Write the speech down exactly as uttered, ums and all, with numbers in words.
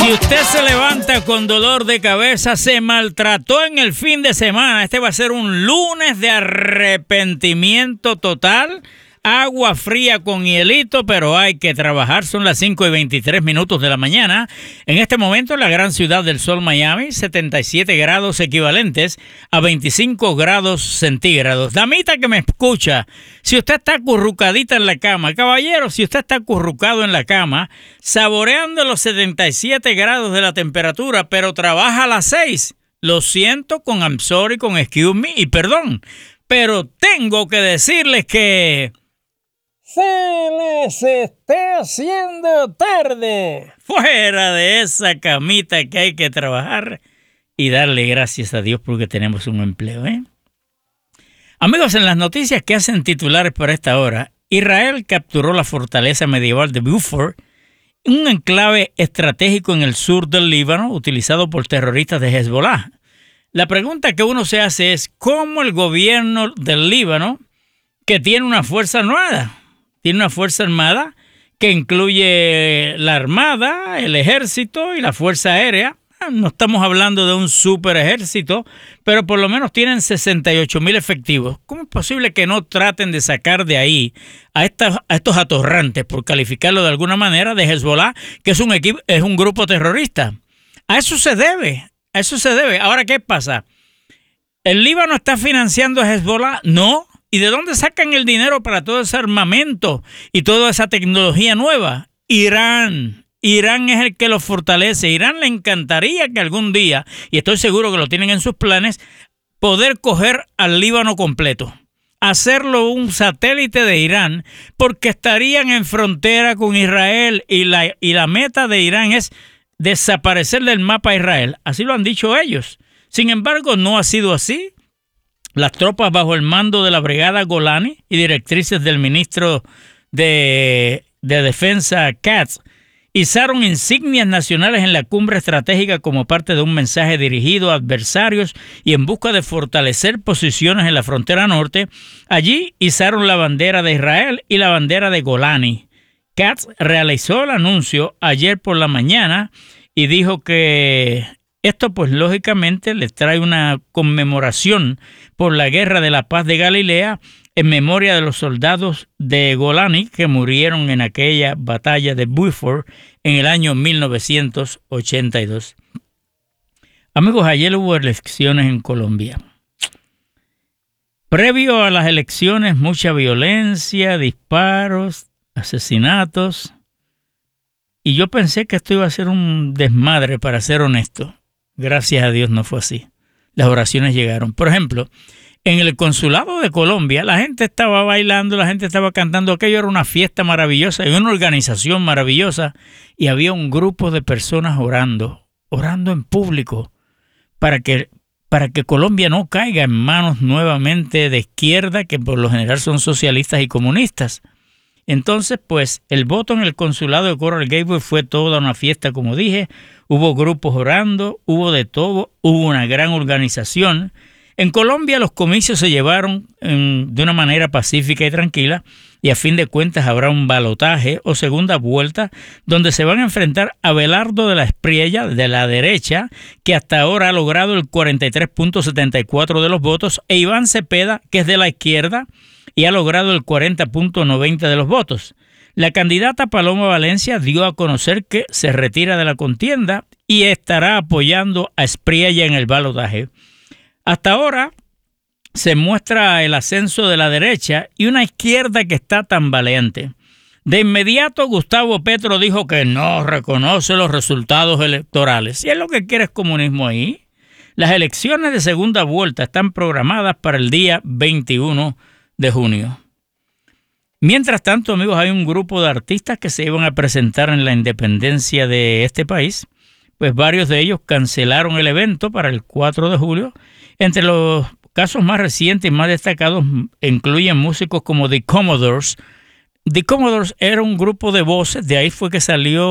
Si usted se levanta con dolor de cabeza, se maltrató en el fin de semana. Este va a ser un lunes de arrepentimiento total. Agua fría con hielito, pero hay que trabajar. Son las cinco y veintitrés minutos de la mañana. En este momento, en la gran ciudad del sol, Miami, setenta y siete grados equivalentes a veinticinco grados centígrados. Damita que me escucha, si usted está acurrucadita en la cama, caballero, si usted está acurrucado en la cama, saboreando los setenta y siete grados de la temperatura, pero trabaja a las seis, lo siento con I'm sorry, con excuse me y perdón, pero tengo que decirles que se les está haciendo tarde. Fuera de esa camita que hay que trabajar y darle gracias a Dios porque tenemos un empleo, ¿eh? Amigos, en las noticias que hacen titulares para esta hora, Israel capturó la fortaleza medieval de Beaufort, un enclave estratégico en el sur del Líbano utilizado por terroristas de Hezbollah. La pregunta que uno se hace es ¿cómo el gobierno del Líbano, que tiene una fuerza armada, tiene una fuerza armada que incluye la armada, el ejército y la fuerza aérea? No estamos hablando de un super ejército, pero por lo menos tienen sesenta y ocho mil efectivos. ¿Cómo es posible que no traten de sacar de ahí a, estas, a estos atorrantes, por calificarlo de alguna manera, de Hezbollah, que es un, equipo, es un grupo terrorista? A eso se debe, a eso se debe. Ahora, ¿qué pasa? ¿El Líbano está financiando a Hezbollah? No. ¿Y de dónde sacan el dinero para todo ese armamento y toda esa tecnología nueva? Irán. Irán es el que los fortalece. Irán le encantaría que algún día, y estoy seguro que lo tienen en sus planes, poder coger al Líbano completo. Hacerlo un satélite de Irán, porque estarían en frontera con Israel y la, y la meta de Irán es desaparecer del mapa a Israel. Así lo han dicho ellos. Sin embargo, no ha sido así. Las tropas bajo el mando de la Brigada Golani y directrices del ministro de, de Defensa Katz izaron insignias nacionales en la cumbre estratégica como parte de un mensaje dirigido a adversarios y en busca de fortalecer posiciones en la frontera norte. Allí izaron la bandera de Israel y la bandera de Golani. Katz realizó el anuncio ayer por la mañana y dijo que esto pues lógicamente les trae una conmemoración por la Guerra de la Paz de Galilea en memoria de los soldados de Golani que murieron en aquella batalla de Beaufort en el año mil novecientos ochenta y dos. Amigos, ayer hubo elecciones en Colombia. Previo a las elecciones, mucha violencia, disparos, asesinatos. Y yo pensé que esto iba a ser un desmadre, para ser honesto. Gracias a Dios no fue así. Las oraciones llegaron. Por ejemplo, en el consulado de Colombia, la gente estaba bailando, la gente estaba cantando. Aquello era una fiesta maravillosa y una organización maravillosa. Y había un grupo de personas orando, orando en público, para que, para que Colombia no caiga en manos nuevamente de izquierda, que por lo general son socialistas y comunistas. Entonces, pues, el voto en el consulado de Coral Gables fue toda una fiesta, como dije. Hubo grupos orando, hubo de todo, hubo una gran organización. En Colombia los comicios se llevaron en, de una manera pacífica y tranquila, y a fin de cuentas habrá un balotaje o segunda vuelta donde se van a enfrentar a Abelardo de la Espriella, de la derecha, que hasta ahora ha logrado el cuarenta y tres punto setenta y cuatro de los votos, e Iván Cepeda, que es de la izquierda, y ha logrado el cuarenta punto noventa de los votos. La candidata Paloma Valencia dio a conocer que se retira de la contienda y estará apoyando a Espriella en el balotaje. Hasta ahora se muestra el ascenso de la derecha y una izquierda que está tambaleante. De inmediato Gustavo Petro dijo que no reconoce los resultados electorales. Si es lo que quiere es comunismo ahí. Las elecciones de segunda vuelta están programadas para el día veintiuno de junio. Mientras tanto, amigos, hay un grupo de artistas que se iban a presentar en la independencia de este país. Pues varios de ellos cancelaron el evento para el cuatro de julio. Entre los casos más recientes y más destacados incluyen músicos como The Commodores. The Commodores era un grupo de voces, de ahí fue que salió